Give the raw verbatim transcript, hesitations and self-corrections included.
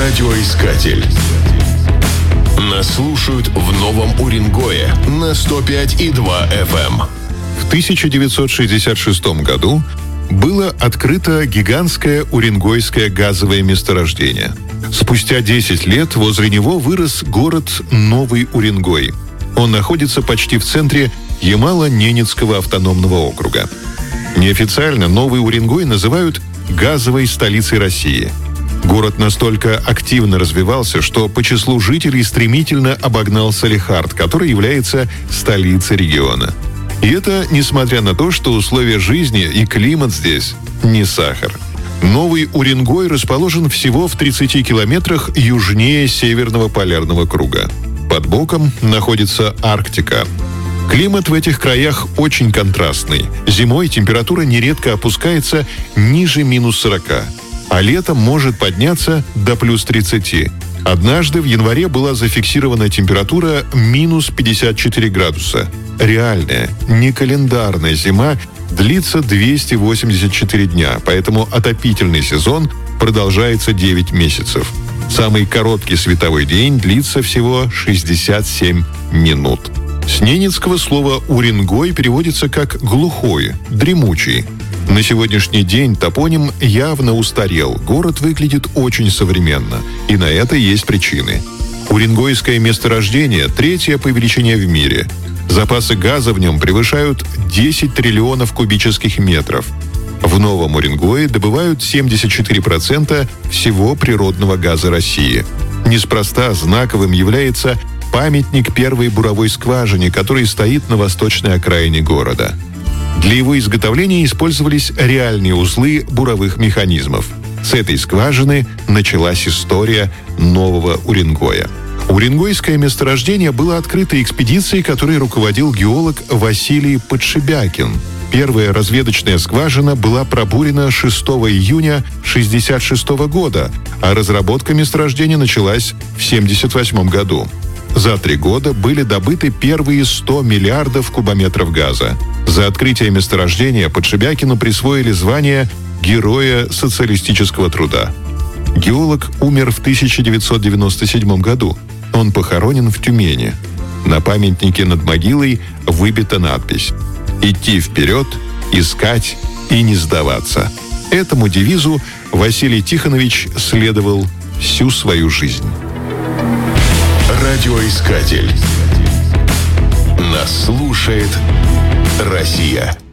Радиоискатель. Нас слушают в Новом Уренгое на сто пять и два эф эм. В тысяча девятьсот шестьдесят шестом году было открыто гигантское уренгойское газовое месторождение. Спустя десять лет возле него вырос город Новый Уренгой. Он находится почти в центре Ямало-Ненецкого автономного округа. Неофициально Новый Уренгой называют газовой столицей России. Город настолько активно развивался, что по числу жителей стремительно обогнал Салехард, который является столицей региона. И это несмотря на то, что условия жизни и климат здесь не сахар. Новый Уренгой расположен всего в тридцати километрах южнее Северного полярного круга. Под боком находится Арктика. Климат в этих краях очень контрастный. Зимой температура нередко опускается ниже минус сорока, а летом может подняться до плюс тридцати. Однажды в январе была зафиксирована температура минус пятьдесят четыре градуса. Реальная, не календарная зима длится двести восемьдесят четыре дня, поэтому отопительный сезон продолжается девять месяцев. Самый короткий световой день длится всего шестьдесят семь минут. С ненецкого слова «уренгой» переводится как «глухой», «дремучий». На сегодняшний день топоним явно устарел. Город выглядит очень современно. И на это есть причины. Уренгойское месторождение – третье по величине в мире. Запасы газа в нем превышают десять триллионов кубических метров. В Новом Уренгое добывают семьдесят четыре процента всего природного газа России. Неспроста знаковым является памятник первой буровой скважине, который стоит на восточной окраине города. Для его изготовления использовались реальные узлы буровых механизмов. С этой скважины началась история Нового Уренгоя. Уренгойское месторождение было открыто экспедицией, которой руководил геолог Василий Подшибякин. Первая разведочная скважина была пробурена шестого июня шестьдесят шестого года, а разработка месторождения началась в семьдесят восьмом году. За три года были добыты первые сто миллиардов кубометров газа. За открытие месторождения Подшибякину присвоили звание Героя социалистического труда. Геолог умер в тысяча девятьсот девяносто седьмом году. Он похоронен в Тюмени. На памятнике над могилой выбита надпись «Идти вперед, искать и не сдаваться». Этому девизу Василий Тихонович следовал всю свою жизнь. Радиоискатель. Нас слушает Россия.